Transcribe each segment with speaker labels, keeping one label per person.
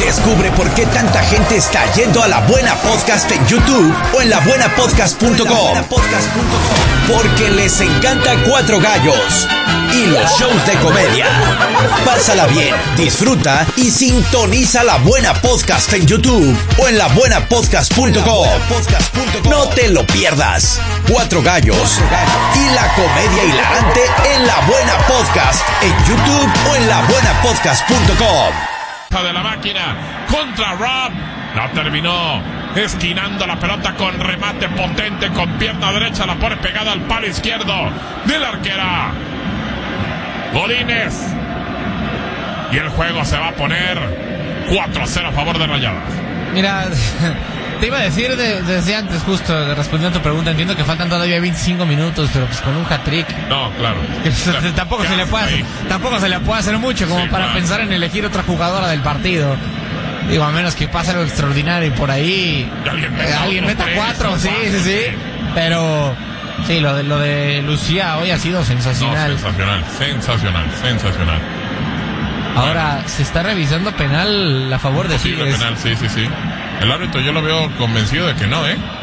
Speaker 1: Descubre por qué tanta gente está yendo a La Buena Podcast en YouTube o en labuenapodcast.com. Porque les encanta Cuatro Gallos y los shows de comedia. Pásala bien, disfruta y sintoniza La Buena Podcast en YouTube o en labuenapodcast.com. No te lo pierdas. Cuatro Gallos y la comedia hilarante en La Buena Podcast en YouTube o en labuenapodcast.com.
Speaker 2: De la máquina contra Rob, no terminó, esquinando la pelota con remate potente con pierna derecha, la pone pegada al palo izquierdo de la arquera Godínez, y el juego se va a poner 4-0 a favor de Rayadas.
Speaker 3: Mira, te iba a decir desde antes, justo respondiendo a tu pregunta, entiendo que faltan todavía 25 minutos, pero pues con un hat-trick.
Speaker 2: No, claro.
Speaker 3: Tampoco se le puede hacer mucho como para pensar en elegir otra jugadora del partido. Digo, a menos que pase algo extraordinario y por ahí alguien meta 4, sí. Pero sí, lo de Lucía hoy ha sido sensacional.
Speaker 2: Sensacional.
Speaker 3: Ahora se está revisando penal a favor de Tigres.
Speaker 2: Penal, sí. El árbitro yo lo veo convencido de que no,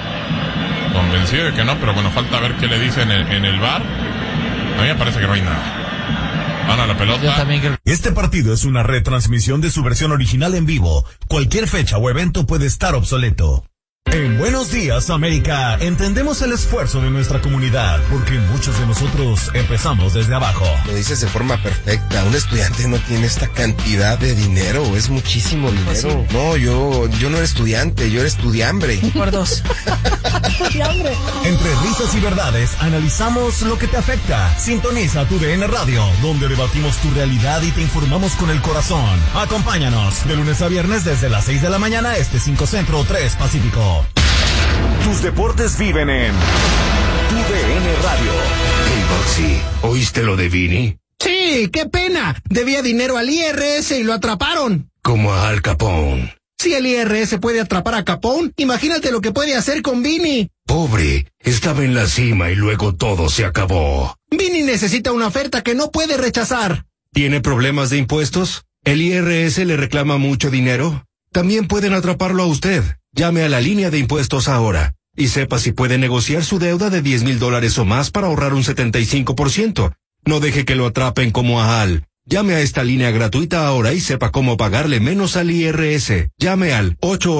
Speaker 2: pero bueno, falta ver qué le dicen en el VAR. A mí me parece que no hay nada. Ahora la pelota.
Speaker 3: Yo también creo.
Speaker 4: Este partido es una retransmisión de su versión original en vivo. Cualquier fecha o evento puede estar obsoleto. En Buenos Días, América, entendemos el esfuerzo de nuestra comunidad, porque muchos de nosotros empezamos desde abajo.
Speaker 5: Lo dices de forma perfecta. Un estudiante no tiene esta cantidad de dinero, es muchísimo dinero. Pues sí. No, yo no era estudiante, yo era estudiambre.
Speaker 3: Por 2.
Speaker 4: Estudiambre. Entre risas y verdades, analizamos lo que te afecta. Sintoniza tu DN Radio, donde debatimos tu realidad y te informamos con el corazón. Acompáñanos de lunes a viernes desde las 6 de la mañana, 5 Centro, 3 Pacífico. Tus deportes viven en tu DN Radio.
Speaker 6: Hey, Boxy, ¿oíste lo de Vini?
Speaker 7: Sí, qué pena. Debía dinero al IRS y lo atraparon.
Speaker 6: Como a Al Capone.
Speaker 7: Si el IRS puede atrapar a Capone, imagínate lo que puede hacer con Vini.
Speaker 6: Pobre, estaba en la cima y luego todo se acabó.
Speaker 7: Vini necesita una oferta que no puede rechazar.
Speaker 6: ¿Tiene problemas de impuestos? ¿El IRS le reclama mucho dinero? También pueden atraparlo a usted. Llame a la línea de impuestos ahora y sepa si puede negociar su deuda de $10,000 o más para ahorrar un 75%. No deje que lo atrapen como a Al. Llame a esta línea gratuita ahora y sepa cómo pagarle menos al IRS. Llame al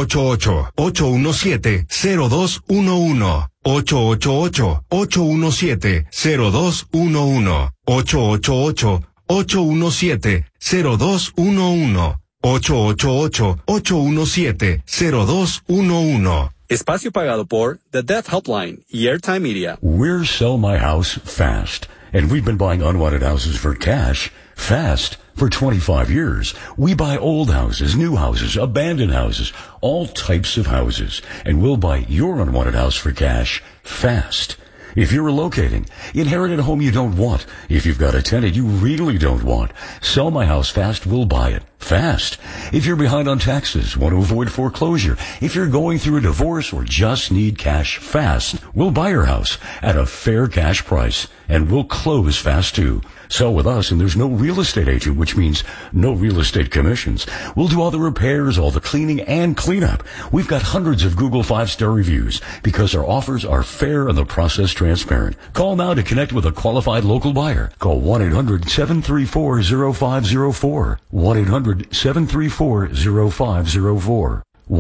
Speaker 6: 888-817-0211. 888-817-0211. 888-817-0211. 888-817-0211.
Speaker 8: Espacio pagado por The Death Helpline y Airtime Media.
Speaker 9: We're Sell My House Fast, and we've been buying unwanted houses for cash fast for 25 years. We buy old houses, new houses, abandoned houses, all types of houses, and we'll buy your unwanted house for cash fast. If you're relocating, inherit a home you don't want. If you've got a tenant you really don't want, Sell My House Fast will buy it fast. If you're behind on taxes, want to avoid foreclosure, if you're going through a divorce or just need cash fast, we'll buy your house at a fair cash price and we'll close fast too. Sell with us and there's no real estate agent, which means no real estate commissions. We'll do all the repairs, all the cleaning and cleanup. We've got hundreds of Google 5-star reviews because our offers are fair and the process transparent. Call now to connect with a qualified local buyer. Call 1-800-734-0504. 1-800-734-0504.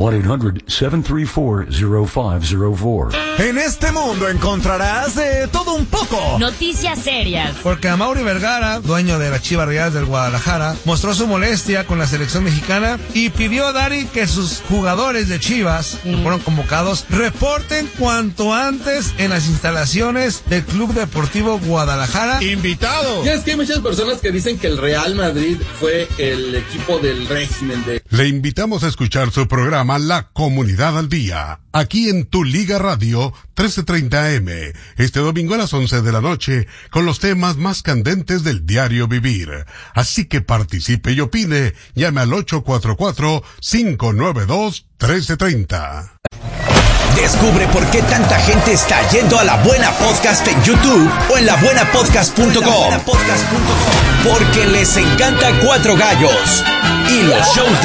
Speaker 9: 1-800-734-0504.
Speaker 4: En este mundo encontrarás de todo un poco.
Speaker 10: Noticias serias.
Speaker 11: Porque Amaury Vergara, dueño de las Chivas Rayadas del Guadalajara, mostró su molestia con la selección mexicana y pidió a Dari que sus jugadores de Chivas, que fueron convocados, reporten cuanto antes en las instalaciones del Club Deportivo Guadalajara.
Speaker 12: ¡Invitado! Y es que hay muchas personas que dicen que el Real Madrid fue el equipo del régimen de...
Speaker 13: Le invitamos a escuchar su programa La Comunidad al Día, aquí en Tu Liga Radio 1330M, este domingo a las 11 de la noche, con los temas más candentes del diario vivir. Así que participe y opine, llame al 844-592-1330.
Speaker 1: Descubre por qué tanta gente está yendo a La Buena Podcast en YouTube o en labuenapodcast.com. Porque les encanta Cuatro Gallos y los shows de